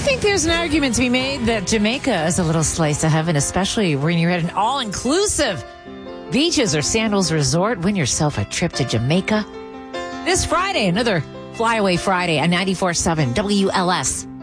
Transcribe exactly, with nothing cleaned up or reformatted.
think there's an argument to be made that Jamaica is a little slice of heaven, especially when you're at an all-inclusive beaches or sandals resort. Win yourself a trip to Jamaica this Friday, another Flyaway Friday on ninety-four point seven W L S.